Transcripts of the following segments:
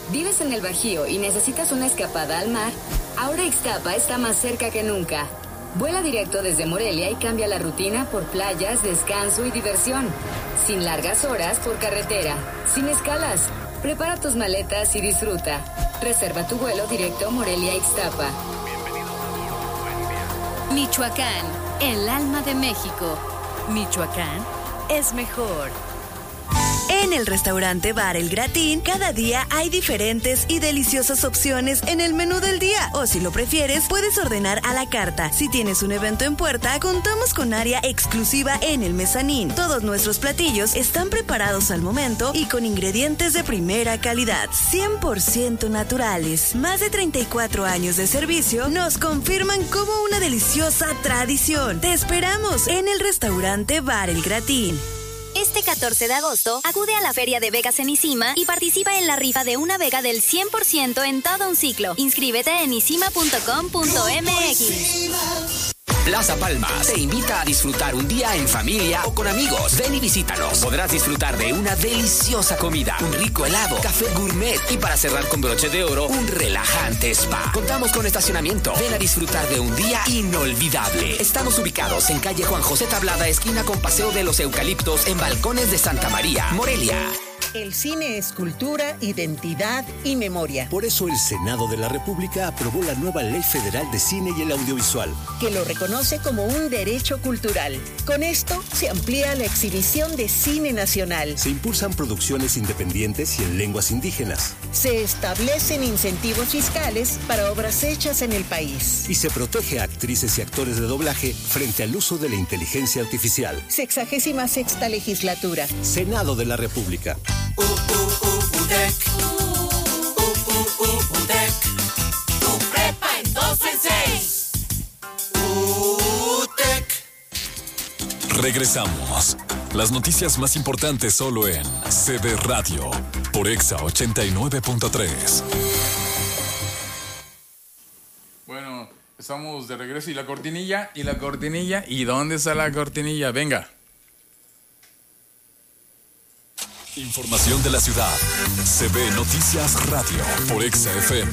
¿Vives en el Bajío y necesitas una escapada al mar? Ahora Ixtapa está más cerca que nunca. Vuela directo desde Morelia y cambia la rutina por playas, descanso y diversión. Sin largas horas por carretera, sin escalas. Prepara tus maletas y disfruta. Reserva tu vuelo directo Morelia-Ixtapa. Michoacán, el alma de México. Michoacán es mejor. En el restaurante Bar El Gratín, cada día hay diferentes y deliciosas opciones en el menú del día. O si lo prefieres, puedes ordenar a la carta. Si tienes un evento en puerta, contamos con área exclusiva en el mezanín. Todos nuestros platillos están preparados al momento y con ingredientes de primera calidad, 100% naturales. Más de 34 años de servicio nos confirman como una deliciosa tradición. Te esperamos en el restaurante Bar El Gratín. Este 14 de agosto, acude a la Feria de Vegas en Isima y participa en la rifa de una Vega del 100% en todo un ciclo. Inscríbete en isima.com.mx. Plaza Palmas te invita a disfrutar un día en familia o con amigos. Ven y visítanos. Podrás disfrutar de una deliciosa comida, un rico helado, café gourmet y para cerrar con broche de oro, un relajante spa. Contamos con estacionamiento. Ven a disfrutar de un día inolvidable. Estamos ubicados en calle Juan José Tablada, esquina con Paseo de los Eucaliptos, en Balcones de Santa María, Morelia. El cine es cultura, identidad y memoria. Por eso el Senado de la República aprobó la nueva Ley Federal de Cine y el Audiovisual, que lo reconoce como un derecho cultural. Con esto se amplía la exhibición de cine nacional. Se impulsan producciones independientes y en lenguas indígenas. Se establecen incentivos fiscales para obras hechas en el país. Y se protege a actrices y actores de doblaje frente al uso de la inteligencia artificial. 66ª legislatura. Senado de la República. UTEC. UTEC. Tu prepa en 2 en 6. UTEC. Regresamos. Las noticias más importantes solo en CB Radio por Exa 89.3. Bueno, estamos de regreso y la cortinilla. ¿Y dónde está la cortinilla? Venga. Información de la ciudad. CB Noticias Radio por Exa FM.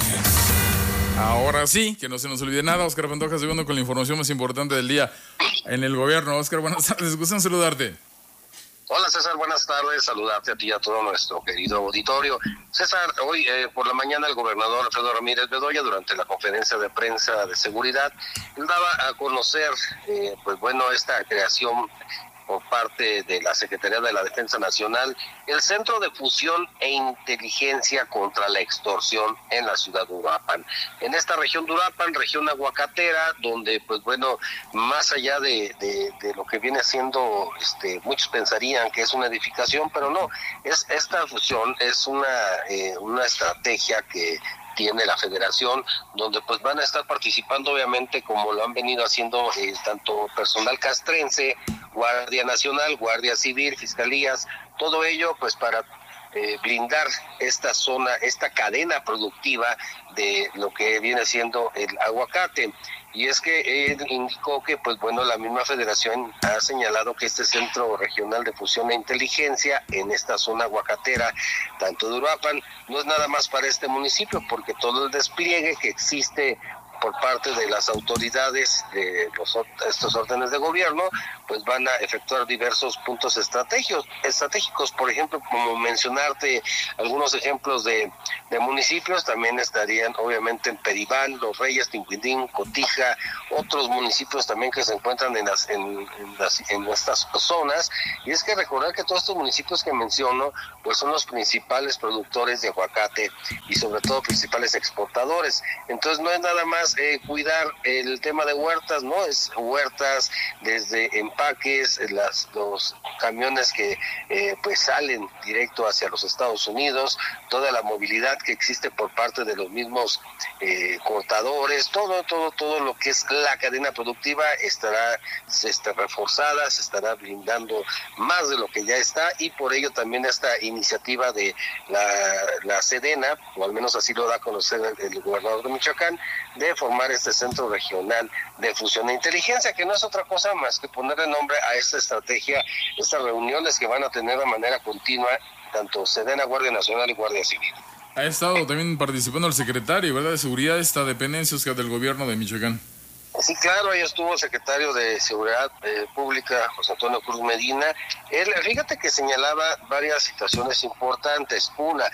Ahora sí, que no se nos olvide nada. Óscar Pantoja, segundo con la información más importante del día en el gobierno. Óscar, buenas tardes. Gustan saludarte. Hola César, buenas tardes, saludarte a ti y a todo nuestro querido auditorio. César, hoy por la mañana el gobernador Alfredo Ramírez Bedoya, durante la conferencia de prensa de seguridad, daba a conocer esta creación por parte de la Secretaría de la Defensa Nacional, el Centro de Fusión e Inteligencia contra la Extorsión en la ciudad de Uruapan. En esta región de Uruapan, región aguacatera, donde más allá de lo que viene siendo, muchos pensarían que es una edificación, pero no, esta fusión es una estrategia que tiene la federación, donde van a estar participando obviamente como lo han venido haciendo tanto personal castrense, Guardia Nacional, Guardia Civil, Fiscalías, todo ello para blindar esta zona, esta cadena productiva de lo que viene siendo el aguacate. Y es que él indicó que, la misma federación ha señalado que este Centro Regional de Fusión e Inteligencia en esta zona aguacatera, tanto de Uruapan, no es nada más para este municipio, porque todo el despliegue que existe por parte de las autoridades de estos órdenes de gobierno, van a efectuar diversos puntos estratégicos, por ejemplo, como mencionarte algunos ejemplos de municipios, también estarían obviamente en Peribán, Los Reyes, Tincuindín, Cotija, otros municipios también que se encuentran en estas zonas. Y es que recordar que todos estos municipios que menciono, son los principales productores de aguacate y sobre todo principales exportadores. Entonces no es nada más cuidar el tema de huertas, ¿no? Es huertas desde empaques, los camiones que salen directo hacia los Estados Unidos, toda la movilidad que existe por parte de los mismos cortadores, todo lo que es la cadena productiva estará reforzada, se estará blindando más de lo que ya está, y por ello también esta iniciativa de la Sedena, o al menos así lo da a conocer el gobernador de Michoacán, de formar este Centro Regional de Fusión e Inteligencia, que no es otra cosa más que ponerle nombre a esta estrategia, estas reuniones que van a tener de manera continua tanto Sedena, Guardia Nacional y Guardia Civil. Ha estado también participando el secretario, ¿verdad?, de Seguridad de esta dependencia, Oscar, del gobierno de Michoacán. Sí, claro, ahí estuvo el secretario de Seguridad Pública, José Antonio Cruz Medina. Él, fíjate que señalaba varias situaciones importantes. Una,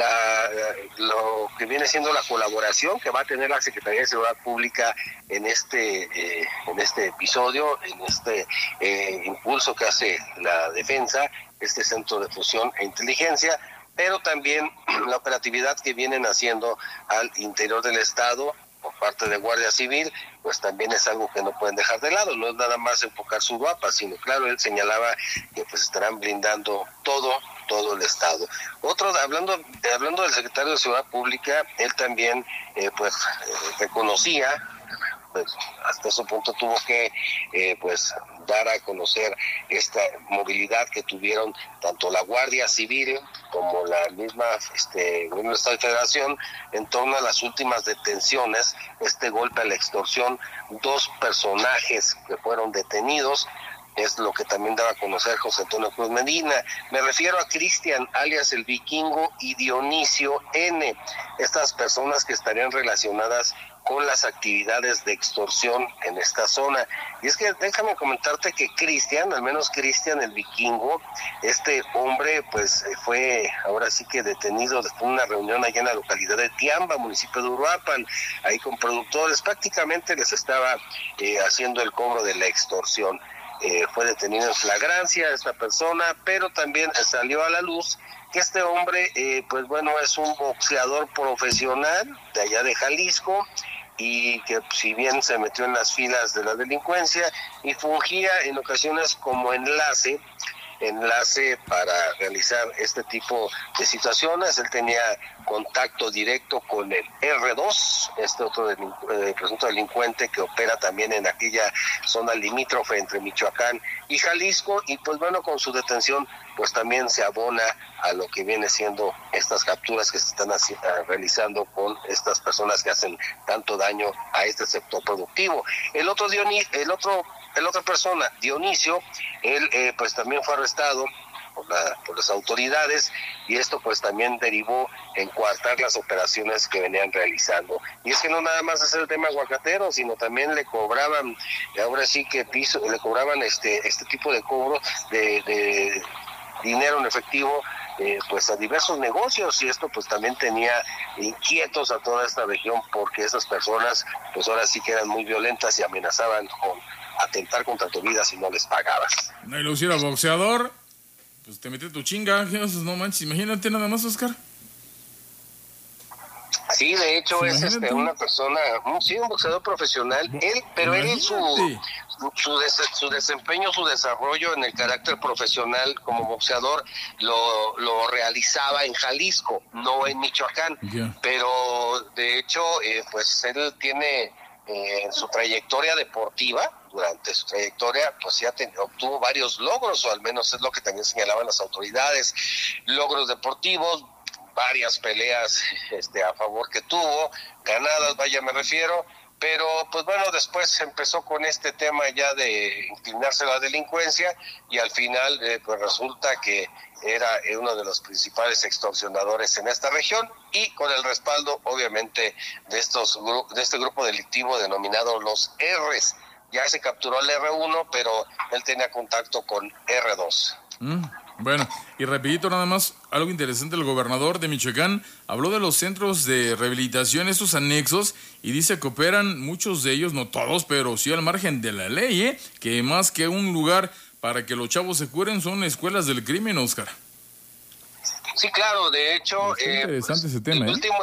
lo que viene siendo la colaboración que va a tener la Secretaría de Seguridad Pública en este episodio, en este impulso que hace la defensa, este centro de fusión e inteligencia, pero también la operatividad que vienen haciendo al interior del estado por parte de Guardia Civil, pues también es algo que no pueden dejar de lado. No es nada más enfocar su mapa, sino claro, él señalaba que pues estarán blindando todo el estado. Hablando del secretario de Seguridad Pública, él también reconocía, pues hasta ese punto tuvo que dar a conocer esta movilidad que tuvieron tanto la Guardia Civil como la misma Gobierno de Estado y Federación en torno a las últimas detenciones, este golpe a la extorsión, 2 personajes que fueron detenidos. Es lo que también daba a conocer José Antonio Cruz Medina. Me refiero a Cristian, alias el Vikingo, y Dionisio N., estas personas que estarían relacionadas con las actividades de extorsión en esta zona. Y es que déjame comentarte que Cristian, al menos Cristian el Vikingo, este hombre pues fue ahora sí que detenido después de una reunión allá en la localidad de Tiamba, municipio de Uruapan, ahí con productores. Prácticamente les estaba haciendo el cobro de la extorsión. Fue detenido en flagrancia esta persona, pero también salió a la luz que este hombre, es un boxeador profesional de allá de Jalisco, y que si bien se metió en las filas de la delincuencia y fungía en ocasiones como enlace para realizar este tipo de situaciones. Él tenía contacto directo con el R2, este otro presunto delincuente que opera también en aquella zona limítrofe entre Michoacán y Jalisco, y con su detención pues también se abona a lo que viene siendo estas capturas que se están realizando con estas personas que hacen tanto daño a este sector productivo. La otra persona, Dionisio, él pues también fue arrestado por las autoridades, y esto pues también derivó en coartar las operaciones que venían realizando. Y es que no nada más es el tema aguacatero, sino también le cobraban, ahora sí que le cobraban este tipo de cobro de dinero en efectivo a diversos negocios, y esto pues también tenía inquietos a toda esta región, porque esas personas pues ahora sí que eran muy violentas y amenazaban con atentar contra tu vida si no les pagabas. No, y lo hiciera boxeador, pues te mete tu chinga, no manches, imagínate nada más, Oscar. Sí, de hecho es una persona, un boxeador profesional, pero él su desempeño, su desarrollo en el carácter profesional como boxeador lo realizaba en Jalisco, no en Michoacán. Yeah. Pero de hecho pues él tiene en su trayectoria deportiva, durante su trayectoria pues ya obtuvo varios logros, o al menos es lo que también señalaban las autoridades, logros deportivos, varias peleas a favor que tuvo, ganadas, me refiero, pero pues después empezó con este tema ya de inclinarse a la delincuencia, y al final pues resulta que era uno de los principales extorsionadores en esta región, y con el respaldo obviamente de este grupo delictivo denominado los R's. Ya se capturó el R1, pero él tenía contacto con R2. Bueno, y rapidito nada más, algo interesante, el gobernador de Michoacán habló de los centros de rehabilitación, estos anexos, y dice que operan muchos de ellos, no todos, pero sí al margen de la ley, que más que un lugar para que los chavos se curen, son escuelas del crimen, Oscar. Sí, claro, de hecho... Es interesante ese tema, el último